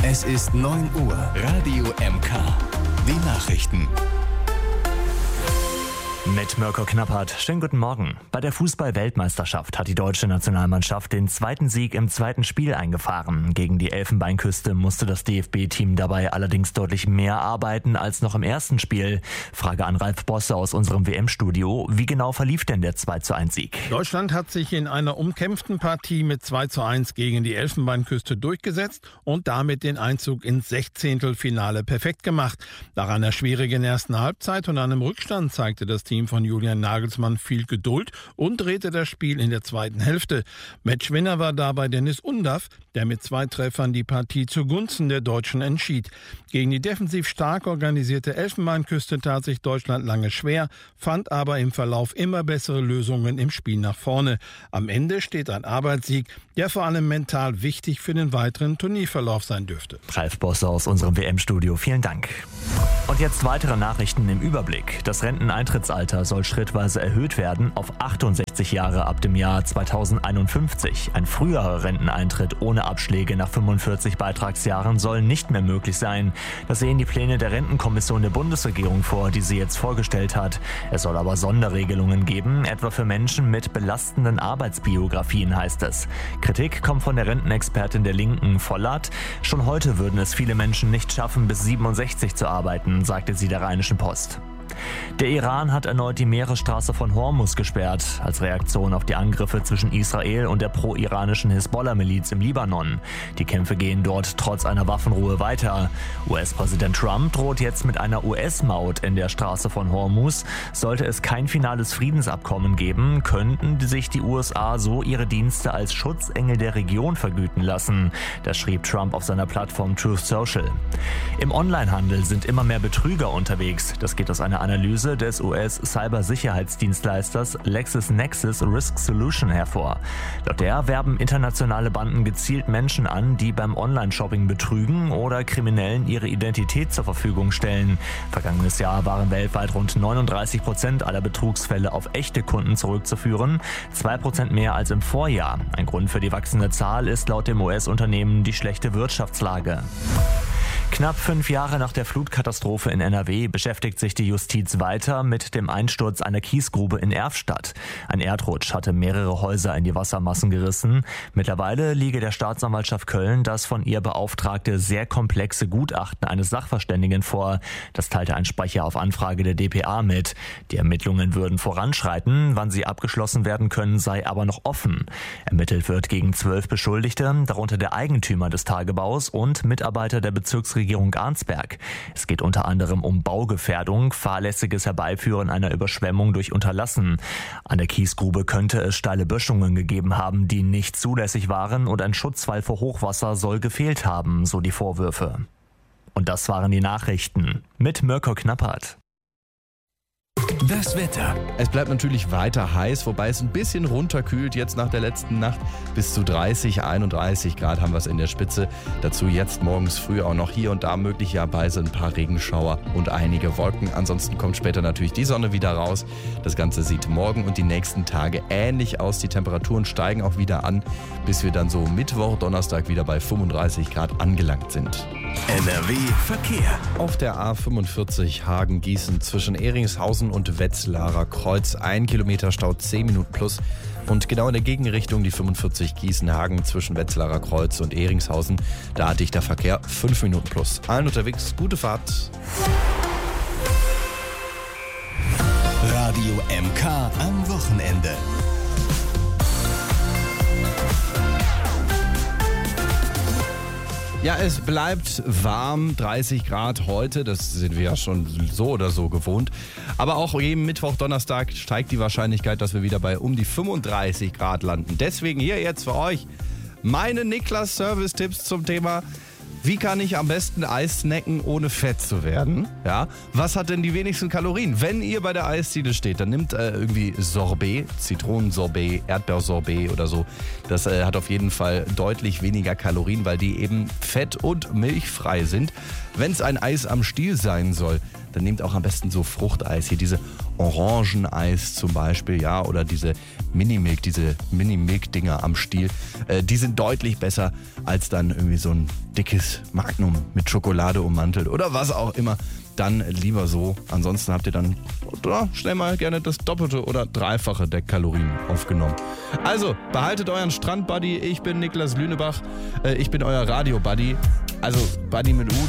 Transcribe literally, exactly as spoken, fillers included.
Es ist neun Uhr. Radio M K. Die Nachrichten. Mit Mirko Knappert. Schönen guten Morgen. Bei der Fußball-Weltmeisterschaft hat die deutsche Nationalmannschaft den zweiten Sieg im zweiten Spiel eingefahren. Gegen die Elfenbeinküste musste das D F B-Team dabei allerdings deutlich mehr arbeiten als noch im ersten Spiel. Frage an Ralf Bosse aus unserem W M-Studio. Wie genau verlief denn der zwei zu eins Sieg? Deutschland hat sich in einer umkämpften Partie mit zwei zu eins gegen die Elfenbeinküste durchgesetzt und damit den Einzug ins Sechzehntelfinale perfekt gemacht. Nach einer schwierigen ersten Halbzeit und einem Rückstand zeigte das Team von Julian Nagelsmann viel Geduld und drehte das Spiel in der zweiten Hälfte. Matchwinner war dabei Dennis Undaff, der mit zwei Treffern die Partie zugunsten der Deutschen entschied. Gegen die defensiv stark organisierte Elfenbeinküste tat sich Deutschland lange schwer, fand aber im Verlauf immer bessere Lösungen im Spiel nach vorne. Am Ende steht ein Arbeitssieg, der vor allem mental wichtig für den weiteren Turnierverlauf sein dürfte. Ralf Bosse aus unserem W M-Studio, vielen Dank. Und jetzt weitere Nachrichten im Überblick. Das Renteneintrittsalter soll schrittweise erhöht werden auf achtundsechzig Jahre ab dem Jahr zweitausendeinundfünfzig. Ein früherer Renteneintritt ohne Abschläge nach fünfundvierzig Beitragsjahren soll nicht mehr möglich sein. Das sehen die Pläne der Rentenkommission der Bundesregierung vor, die sie jetzt vorgestellt hat. Es soll aber Sonderregelungen geben, etwa für Menschen mit belastenden Arbeitsbiografien, heißt es. Kritik kommt von der Rentenexpertin der Linken, Vollert. Schon heute würden es viele Menschen nicht schaffen, bis siebenundsechzig zu arbeiten, sagte sie der Rheinischen Post. Der Iran hat erneut die Meeresstraße von Hormuz gesperrt, als Reaktion auf die Angriffe zwischen Israel und der pro-iranischen Hisbollah-Miliz im Libanon. Die Kämpfe gehen dort trotz einer Waffenruhe weiter. U S-Präsident Trump droht jetzt mit einer U S-Maut in der Straße von Hormuz. Sollte es kein finales Friedensabkommen geben, könnten sich die U S A so ihre Dienste als Schutzengel der Region vergüten lassen. Das schrieb Trump auf seiner Plattform Truth Social. Im Onlinehandel sind immer mehr Betrüger unterwegs. Das geht aus einer Analyse des U S-Cybersicherheitsdienstleisters LexisNexis Risk Solution hervor. Laut der werben internationale Banden gezielt Menschen an, die beim Online-Shopping betrügen oder Kriminellen ihre Identität zur Verfügung stellen. Vergangenes Jahr waren weltweit rund neununddreißig Prozent aller Betrugsfälle auf echte Kunden zurückzuführen, zwei Prozent mehr als im Vorjahr. Ein Grund für die wachsende Zahl ist laut dem U S-Unternehmen die schlechte Wirtschaftslage. Knapp fünf Jahre nach der Flutkatastrophe in N R W beschäftigt sich die Justiz weiter mit dem Einsturz einer Kiesgrube in Erfstadt. Ein Erdrutsch hatte mehrere Häuser in die Wassermassen gerissen. Mittlerweile liege der Staatsanwaltschaft Köln das von ihr beauftragte sehr komplexe Gutachten eines Sachverständigen vor. Das teilte ein Sprecher auf Anfrage der D P A mit. Die Ermittlungen würden voranschreiten, wann sie abgeschlossen werden können, sei aber noch offen. Ermittelt wird gegen zwölf Beschuldigte, darunter der Eigentümer des Tagebaus und Mitarbeiter der Bezirksregierung Regierung Arnsberg. Es geht unter anderem um Baugefährdung, fahrlässiges Herbeiführen einer Überschwemmung durch Unterlassen. An der Kiesgrube könnte es steile Böschungen gegeben haben, die nicht zulässig waren, und ein Schutzwall vor Hochwasser soll gefehlt haben, so die Vorwürfe. Und das waren die Nachrichten mit Mirko Knappert. Das Wetter. Es bleibt natürlich weiter heiß, wobei es ein bisschen runterkühlt jetzt nach der letzten Nacht. Bis zu dreißig, einunddreißig Grad haben wir es in der Spitze. Dazu jetzt morgens früh auch noch hier und da möglicherweise ein paar Regenschauer und einige Wolken. Ansonsten kommt später natürlich die Sonne wieder raus. Das Ganze sieht morgen und die nächsten Tage ähnlich aus. Die Temperaturen steigen auch wieder an, bis wir dann so Mittwoch, Donnerstag wieder bei fünfunddreißig Grad angelangt sind. N R W Verkehr. Auf der A fünfundvierzig Hagen-Gießen zwischen Ehringshausen und Wetzlarer Kreuz ein Kilometer Stau, zehn Minuten plus. Und genau in der Gegenrichtung die fünfundvierzig Gießen-Hagen zwischen Wetzlarer Kreuz und Ehringshausen. Da dichter Verkehr, fünf Minuten plus. Allen unterwegs, gute Fahrt. Radio M K am Wochenende. Ja, es bleibt warm, dreißig Grad heute, das sind wir ja schon so oder so gewohnt. Aber auch jeden Mittwoch, Donnerstag steigt die Wahrscheinlichkeit, dass wir wieder bei um die fünfunddreißig Grad landen. Deswegen hier jetzt für euch meine Niklas-Service-Tipps zum Thema: Wie kann ich am besten Eis snacken, ohne fett zu werden? Ja, was hat denn die wenigsten Kalorien? Wenn ihr bei der Eisdiele steht, dann nimmt äh, irgendwie Sorbet, Zitronensorbet, Erdbeersorbet oder so. Das äh, hat auf jeden Fall deutlich weniger Kalorien, weil die eben fett- und milchfrei sind. Wenn es ein Eis am Stiel sein soll, dann nehmt auch am besten so Fruchteis. Hier diese Orangeneis zum Beispiel, ja, oder diese Mini-Milk, diese Mini-Milk-Dinger am Stiel. Äh, die sind deutlich besser als dann irgendwie so ein dickes mit Magnum, mit Schokolade ummantelt oder was auch immer, dann lieber so. Ansonsten habt ihr dann oder, schnell mal gerne das Doppelte oder Dreifache der Kalorien aufgenommen. Also, behaltet euren Strand-Buddy. Ich bin Niklas Lünebach. Äh, ich bin euer Radio-Buddy. Also, Buddy mit U,